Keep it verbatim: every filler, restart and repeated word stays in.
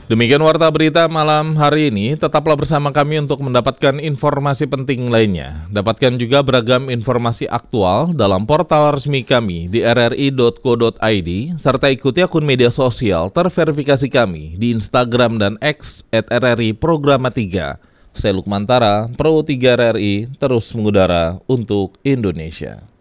Demikian warta berita malam hari ini, tetaplah bersama kami untuk mendapatkan informasi penting lainnya. Dapatkan juga beragam informasi aktual dalam portal resmi kami di r r i dot co dot i d, serta ikuti akun media sosial terverifikasi kami di Instagram dan X at r r i programa tiga. Saya Lukmantara, Pro tiga R R I, terus mengudara untuk Indonesia.